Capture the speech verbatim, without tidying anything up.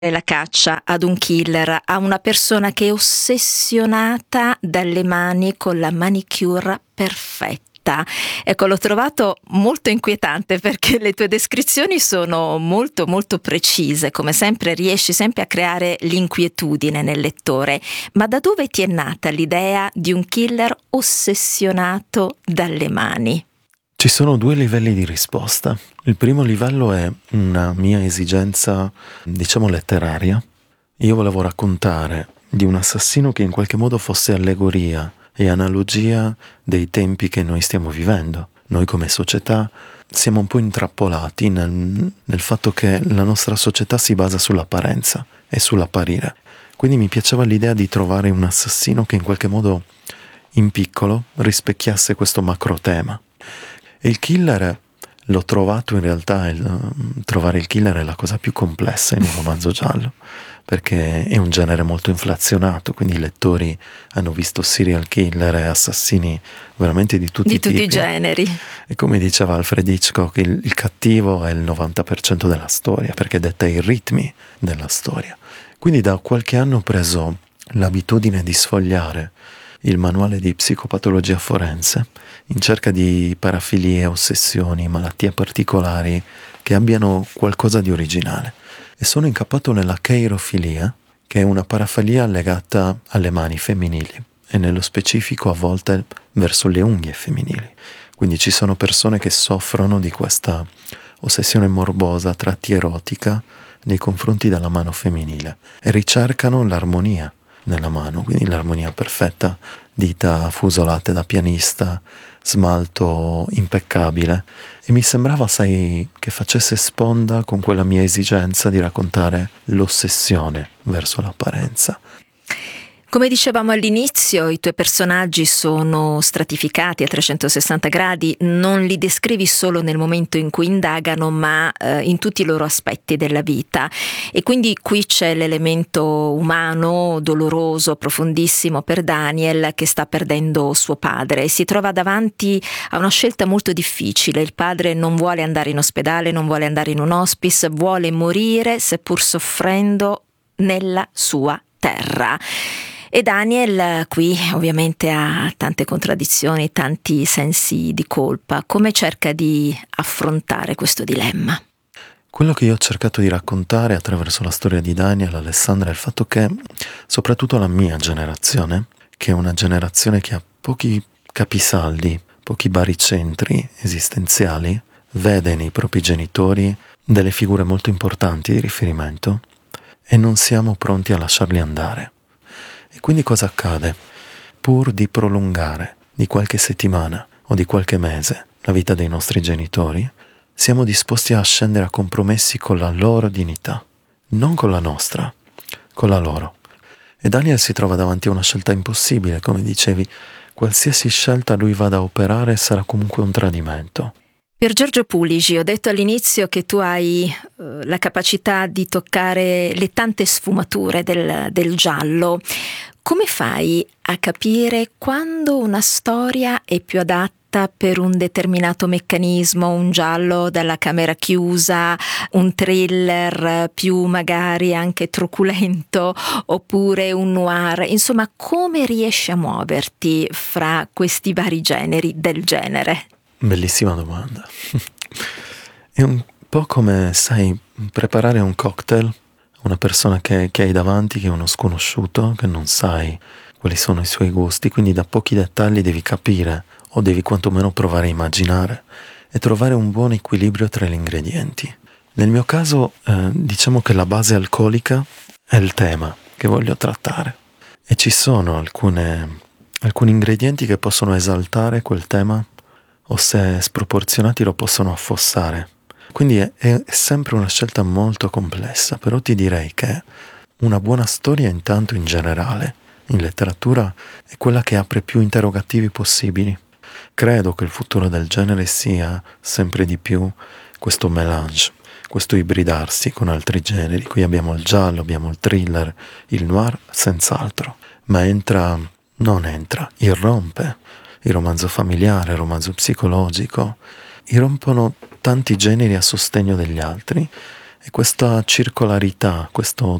la caccia ad un killer, a una persona che è ossessionata dalle mani con la manicure perfetta. Ecco, l'ho trovato molto inquietante perché le tue descrizioni sono molto molto precise, come sempre riesci sempre a creare l'inquietudine nel lettore. Ma da dove ti è nata l'idea di un killer ossessionato dalle mani? Ci sono due livelli di risposta. Il primo livello è una mia esigenza, diciamo, letteraria. Io volevo raccontare di un assassino che in qualche modo fosse allegoria e analogia dei tempi che noi stiamo vivendo. Noi come società siamo un po' intrappolati nel, nel fatto che la nostra società si basa sull'apparenza e sull'apparire. Quindi mi piaceva l'idea di trovare un assassino che in qualche modo in piccolo rispecchiasse questo macro tema. E il killer l'ho trovato in realtà, il, trovare il killer è la cosa più complessa in un romanzo giallo, perché è un genere molto inflazionato, quindi i lettori hanno visto serial killer e assassini veramente di tutti di i tipi. Di tutti i generi. E come diceva Alfred Hitchcock, il, il cattivo è il novanta per cento della storia, perché detta i ritmi della storia. Quindi da qualche anno ho preso l'abitudine di sfogliare il manuale di psicopatologia forense in cerca di parafilie, ossessioni, malattie particolari che abbiano qualcosa di originale. E sono incappato nella cheirofilia, che è una parafilia legata alle mani femminili e nello specifico a volte verso le unghie femminili. Quindi ci sono persone che soffrono di questa ossessione morbosa a tratti erotica nei confronti della mano femminile e ricercano l'armonia nella mano, quindi l'armonia perfetta, dita fusolate da pianista, smalto impeccabile, e mi sembrava, sai, che facesse sponda con quella mia esigenza di raccontare l'ossessione verso l'apparenza. Come dicevamo all'inizio, i tuoi personaggi sono stratificati a trecentosessanta gradi, non li descrivi solo nel momento in cui indagano, ma eh, in tutti i loro aspetti della vita. E quindi qui c'è l'elemento umano, doloroso, profondissimo per Daniel, che sta perdendo suo padre. Si trova davanti a una scelta molto difficile. Il padre non vuole andare in ospedale, non vuole andare in un hospice, vuole morire, seppur soffrendo, nella sua terra. E Daniel qui ovviamente ha tante contraddizioni, tanti sensi di colpa. Come cerca di affrontare questo dilemma? Quello che io ho cercato di raccontare attraverso la storia di Daniel, Alessandra, è il fatto che soprattutto la mia generazione, che è una generazione che ha pochi capisaldi, pochi baricentri esistenziali, vede nei propri genitori delle figure molto importanti di riferimento e non siamo pronti a lasciarli andare. E quindi cosa accade? Pur di prolungare di qualche settimana o di qualche mese la vita dei nostri genitori, siamo disposti a scendere a compromessi con la loro dignità, non con la nostra, con la loro. E Daniel si trova davanti a una scelta impossibile, come dicevi, qualsiasi scelta lui vada a operare sarà comunque un tradimento. Per Giorgio Pulisi, ho detto all'inizio che tu hai eh, la capacità di toccare le tante sfumature del, del giallo. Come fai a capire quando una storia è più adatta per un determinato meccanismo, un giallo dalla camera chiusa, un thriller più magari anche truculento, oppure un noir? Insomma, come riesci a muoverti fra questi vari generi del genere? Bellissima domanda. È un po' come, sai, preparare un cocktail a una persona che, che hai davanti, che è uno sconosciuto, che non sai quali sono i suoi gusti, quindi da pochi dettagli devi capire o devi quantomeno provare a immaginare e trovare un buon equilibrio tra gli ingredienti. Nel mio caso, eh, diciamo che la base alcolica è il tema che voglio trattare e ci sono alcune, alcuni ingredienti che possono esaltare quel tema o se sproporzionati lo possono affossare. Quindi è, è sempre una scelta molto complessa, però ti direi che una buona storia intanto in generale, in letteratura, è quella che apre più interrogativi possibili. Credo che il futuro del genere sia sempre di più questo mélange, questo ibridarsi con altri generi. Qui abbiamo il giallo, abbiamo il thriller, il noir, senz'altro, ma entra, non entra, irrompe il romanzo familiare, il romanzo psicologico, irrompono tanti generi a sostegno degli altri E questa circolarità, questo